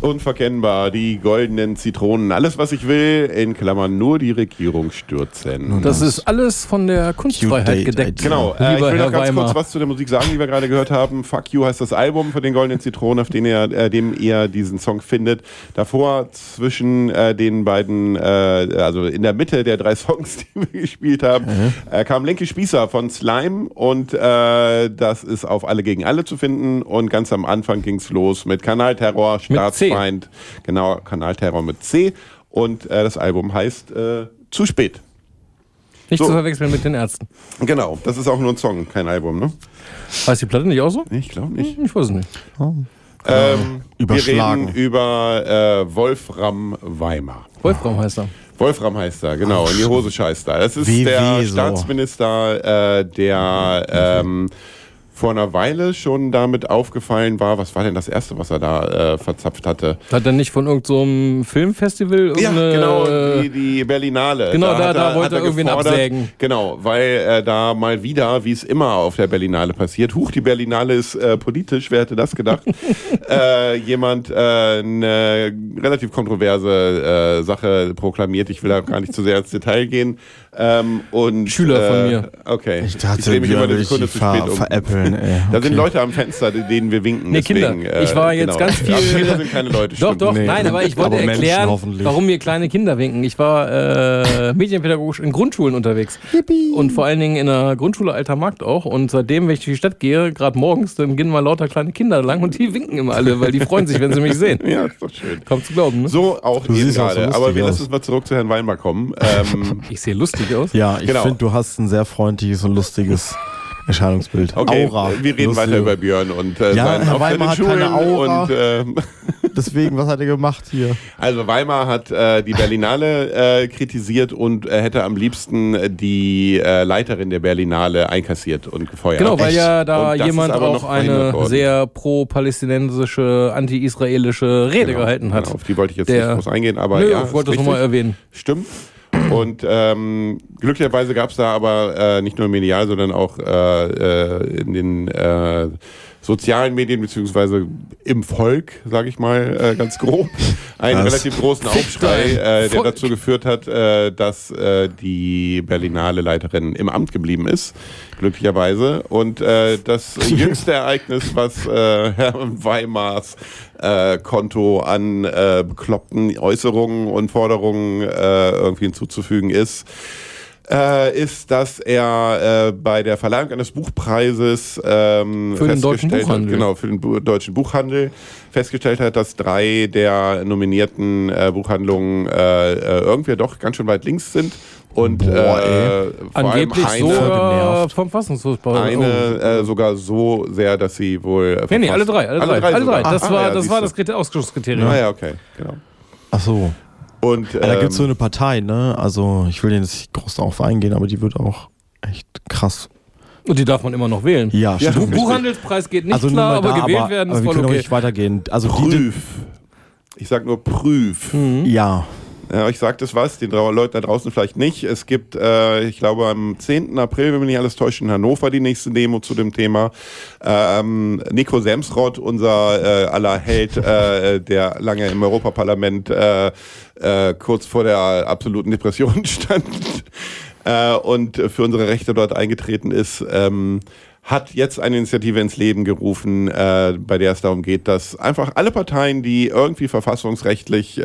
Unverkennbar, die goldenen Zitronen, alles was ich will, in Klammern nur die Regierung stürzen. Das ist alles von der Kunstfreiheit gedeckt. Genau, ich will noch ganz kurz was zu der Musik sagen, die wir gerade gehört haben. Fuck You heißt das Album von den goldenen Zitronen, auf dem ihr diesen Song findet. Davor zwischen den beiden, also in der Mitte der 3 Songs, die wir gespielt haben, kam Linke Spießer von Slime und das ist auf Alle gegen Alle zu finden und ganz am Anfang ging's los mit Kanalterror, Staatsfeind. Genau, Kanalterror mit C. Und das Album heißt Zu spät. Nicht zu verwechseln mit den Ärzten. Genau, das ist auch nur ein Song, kein Album, ne? Heißt die Platte nicht auch so? Ich glaube nicht. Ich weiß es nicht. Oh. Wir reden über Wolfram Weimar. Wolfram heißt er. Wolfram heißt er, genau. In die Hose scheißt er. Das ist der Staatsminister, der vor einer Weile schon damit aufgefallen war. Was war denn das Erste, was er da verzapft hatte? Hat er nicht von irgendeinem Filmfestival? Ja, genau, die Berlinale. Genau, da wollte er irgendwen absägen. Genau, weil da mal wieder, wie es immer auf der Berlinale passiert, die Berlinale ist politisch, wer hätte das gedacht, jemand eine relativ kontroverse Sache proklamiert. Ich will da gar nicht zu sehr ins Detail gehen. Und Schüler von mir. Okay. Ich dachte, mich immer eine Sekunde zu spät veräppeln. Da sind Leute am Fenster, denen wir winken. Nee, deswegen, Kinder. Ich war jetzt ganz viel... Kinder sind keine Leute. Doch, nein, aber ich wollte erklären, warum mir kleine Kinder winken. Ich war medienpädagogisch in Grundschulen unterwegs. Yippie. Und vor allen Dingen in der Grundschule Alter Markt auch. Und seitdem, wenn ich durch die Stadt gehe, gerade morgens, dann gehen mal lauter kleine Kinder lang und die winken immer alle, weil die freuen sich, wenn sie mich sehen. Ja, ist doch schön. Kaum zu glauben, ne? So auch eben gerade. Aber wir lassen uns mal zurück zu Herrn Weimar kommen. Ich sehe lustig aus. Ja, ich finde, du hast ein sehr freundliches und lustiges Erscheinungsbild. Okay, Aura. Wir reden weiter über Björn und Herr Weimar hat keine Aura. Und, deswegen, was hat er gemacht hier? Also Weimar hat die Berlinale kritisiert und hätte am liebsten die Leiterin der Berlinale einkassiert und gefeuert. Genau, weil ja da jemand auch eine sehr pro-palästinensische, anti-israelische Rede gehalten hat. Genau, auf die wollte ich jetzt nicht groß eingehen, aber ich wollte das nochmal erwähnen. Stimmt. Und glücklicherweise gab es da aber nicht nur medial, sondern auch in den sozialen Medien beziehungsweise im Volk, sage ich mal ganz grob, einen relativ großen Aufschrei, der dazu geführt hat, dass die Berlinale-Leiterin im Amt geblieben ist, glücklicherweise. Und das jüngste Ereignis, was Herrn Weimars Konto an bekloppten Äußerungen und Forderungen irgendwie hinzuzufügen ist, dass er bei der Verleihung eines Buchpreises für den deutschen Buchhandel. Genau, für den deutschen Buchhandel festgestellt hat, dass 3 der nominierten Buchhandlungen irgendwie doch ganz schön weit links sind. Und angeblich vor allem so vom Fassungslos. Eine sogar so sehr, dass sie wohl... Nee, alle drei. Das war das Ausschlusskriterium. Ah ja, okay, genau. Ach so. Und, da gibt es so eine Partei, ne? Also ich will jetzt nicht groß darauf eingehen, aber die wird auch echt krass. Und die darf man immer noch wählen. Ja, stimmt. Buchhandelspreis geht nicht also klar, aber gewählt werden ist voll okay. Wir können nicht weitergehen. Also Prüf. Ich sag nur Prüf. Ja. Ja, ich sag das den Leuten da draußen vielleicht nicht. Es gibt, ich glaube, am 10. April, wenn mich nicht alles täuscht, in Hannover die nächste Demo zu dem Thema. Nico Semsrott, unser aller Held, der lange im Europaparlament kurz vor der absoluten Depression stand und für unsere Rechte dort eingetreten ist, hat jetzt eine Initiative ins Leben gerufen, bei der es darum geht, dass einfach alle Parteien, die irgendwie verfassungsrechtlich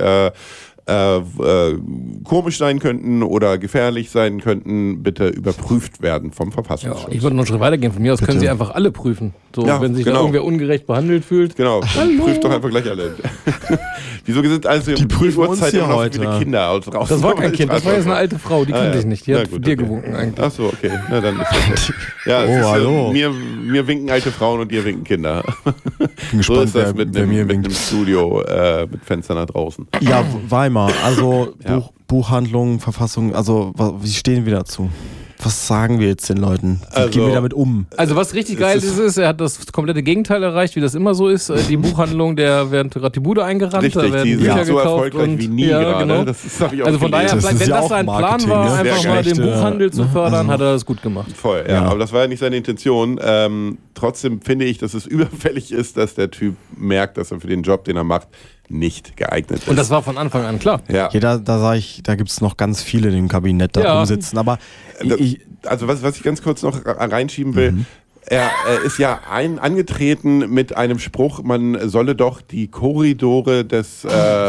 komisch sein könnten oder gefährlich sein könnten, bitte überprüft werden vom Verfassungsschutz. Ja, ich würde noch einen Schritt weitergehen. Von mir aus können Sie einfach alle prüfen. So, ja, wenn sich da irgendwer ungerecht behandelt fühlt. Genau, prüft doch einfach gleich alle. Wieso sind also die prüfen uns hier heute Kinder draußen? Das war kein Kind, das war jetzt eine alte Frau, die kannte ich nicht. Die hat dir gewunken eigentlich. Ach so, okay. Na, dann ist das so. Ja, hallo. Mir winken alte Frauen und dir winken Kinder. Bin gespannt, so ist das mit einem Studio mit Fenstern da draußen. Ja, Weimar. Also Buchhandlungen, Verfassung, also wie stehen wir dazu? Was sagen wir jetzt den Leuten? Wie gehen wir damit um? Also was richtig geil ist, er hat das komplette Gegenteil erreicht, wie das immer so ist. Die Buchhandlung, der werden gerade die Bude eingerannt, richtig, da werden Bücher so gekauft und wie nie gerade. Genau. Das hab ich auch also von daher, das wenn das sein Plan war, einfach mal den Buchhandel zu fördern, hat er das gut gemacht. Voll, ja. Aber das war ja nicht seine Intention. trotzdem finde ich, dass es überfällig ist, dass der Typ merkt, dass er für den Job, den er macht, nicht geeignet ist. Und das war von Anfang an klar. Ja, da sage ich, da gibt es noch ganz viele in dem Kabinett da rumsitzen. Aber also was ich ganz kurz noch reinschieben will, er ist ja angetreten mit einem Spruch, man solle doch die Korridore des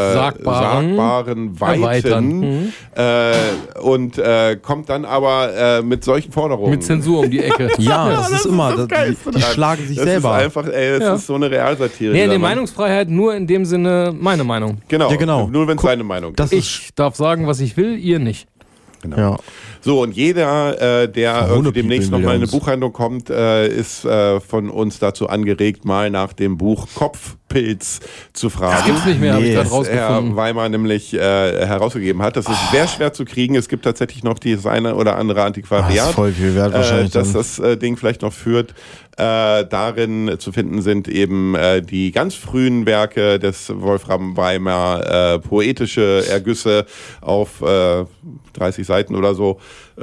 Sagbaren weiten und kommt dann aber mit solchen Forderungen. Mit Zensur um die Ecke. Ja, das ist immer, die schlagen sich selber. Das ist einfach, das ist so eine Realsatire. Nee, die Meinungsfreiheit nur in dem Sinne meine Meinung. Genau, ja, genau. Nur wenn es seine Meinung ist. Ich darf sagen, was ich will, ihr nicht. Genau. Ja. So, und jeder, der demnächst nochmal in eine Buchhandlung kommt, ist von uns dazu angeregt, mal nach dem Buch Kopfpilz zu fragen. Das gibt's nicht mehr, habe ich gerade rausgefunden. Herr Weimar nämlich herausgegeben hat. Das ist sehr schwer zu kriegen. Es gibt tatsächlich noch das eine oder andere Antiquariat, voll viel wert wahrscheinlich dass das Ding vielleicht noch führt. Darin zu finden sind eben die ganz frühen Werke des Wolfram Weimar, poetische Ergüsse auf 30 Seiten oder so,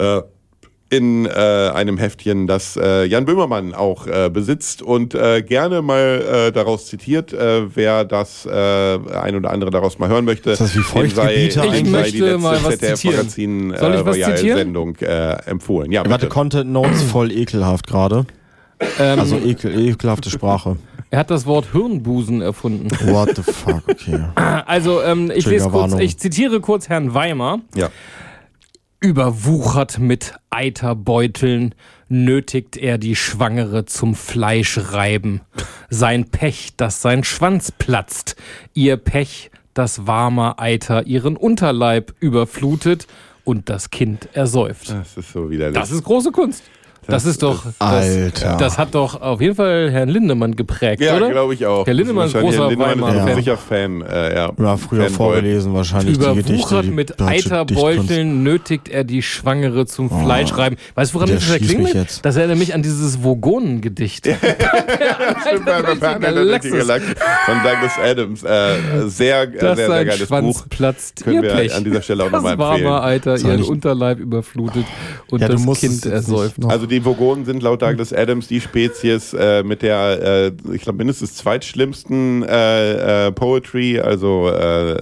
in einem Heftchen, das Jan Böhmermann auch besitzt und gerne mal daraus zitiert, wer das ein oder andere daraus mal hören möchte. Das ist wie Feuchtgebiete ich möchte mal was zitieren. Soll ich was zitieren? Sendung empfohlen. Ja, warte, Content Notes voll ekelhaft gerade. Also ekelhafte Sprache. Er hat das Wort Hirnbusen erfunden. What the fuck, okay. Also ich lese kurz, ich zitiere kurz Herrn Weimar. Ja. Überwuchert mit Eiterbeuteln nötigt er die Schwangere zum Fleischreiben. Sein Pech, dass sein Schwanz platzt. Ihr Pech, dass warmer Eiter ihren Unterleib überflutet und das Kind ersäuft. Das ist so widerlich. Das ist große Kunst. Das ist doch, das hat doch auf jeden Fall Herrn Lindemann geprägt, oder? Ja, glaube ich auch. Herr Lindemann ist großer Weimar-Fan. Sicher Fan, ja. Früher vorgelesen wahrscheinlich. Überwuchert mit Eiterbeuteln nötigt er die Schwangere zum Fleischreiben. Weißt du, woran das klingelt? Das erinnert mich an dieses Vogonen-Gedicht. Von Douglas Adams. Sehr geiles Schwanz Buch. Platzt, können wir an dieser Stelle auch nochmal empfehlen. Warmer Eiter ihren Unterleib überflutet und das Kind ersäuft. Also die Vogonen sind laut Douglas Adams die Spezies mit der, ich glaube, mindestens zweitschlimmsten Poetry, also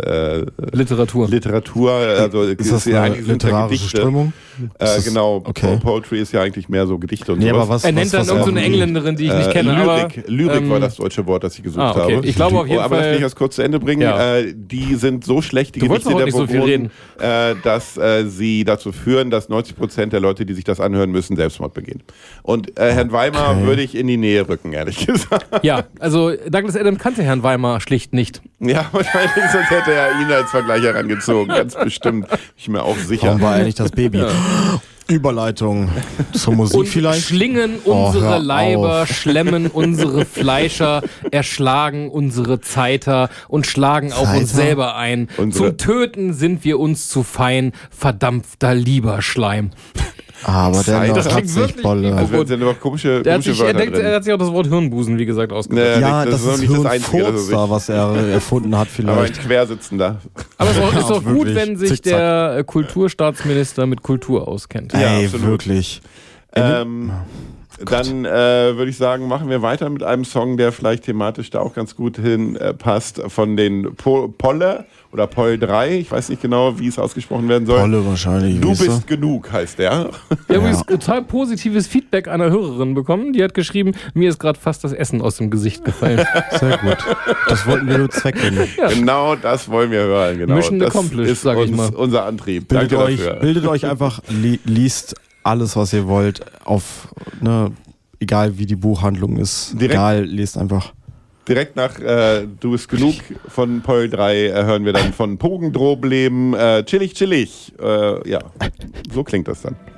Literatur. Also ist das eine literarische Strömung? Genau, okay. Poetry ist ja eigentlich mehr so Gedichte und sowas. Er nennt dann irgendeine Engländerin, die ich nicht kenne. Lyrik war das deutsche Wort, das ich gesucht habe. Ich glaube auf jeden Fall. Aber das will ich erst kurz zu Ende bringen. Ja. Die sind so schlecht, die Gedichte der Vogonen, dass sie dazu führen, dass 90% der Leute, die sich das anhören müssen, Selbstmord begehen. Und Herrn Weimar würde ich in die Nähe rücken, ehrlich gesagt. Ja, also Douglas Adams kannte Herrn Weimar schlicht nicht. Ja, wahrscheinlich, sonst hätte er ihn als Vergleich herangezogen. Ganz bestimmt. Ich bin mir auch sicher. Warum war er nicht das Baby? Ja. Überleitung zur Musik und vielleicht. Schlingen unsere Leiber, schlemmen unsere Fleischer, erschlagen unsere Zeiter und schlagen auf uns selber ein. Zum Töten sind wir uns zu fein, verdampfter Lieberschleim. Aber das klingt wirklich Bolle. Also sind noch komische er hat sich auch das Wort Hirnbusen, wie gesagt, ausgedacht. Ja, das ist nicht das Einzige, was er erfunden hat vielleicht. Aber ein Quersitzender. Aber es ist doch gut, wenn sich der Kulturstaatsminister mit Kultur auskennt. Ja, ey, wirklich. Dann würde ich sagen, machen wir weiter mit einem Song, der vielleicht thematisch da auch ganz gut hinpasst, von den Polle oder Poll 3, ich weiß nicht genau, wie es ausgesprochen werden soll. Polle wahrscheinlich. Du bist genug, heißt der. Wir haben übrigens total positives Feedback einer Hörerin bekommen, die hat geschrieben, mir ist gerade fast das Essen aus dem Gesicht gefallen. Sehr gut. Das wollten wir nur zwecken. Ja. Genau das wollen wir hören. Genau. Mission accomplished, sag ich mal. Unser Antrieb. Bildet euch einfach, liest alles, was ihr wollt, auf, egal wie die Buchhandlung ist. Lest einfach. Direkt nach Du bist genug von Poll 3 hören wir dann von Pogendroblem Chillig. Ja, so klingt das dann.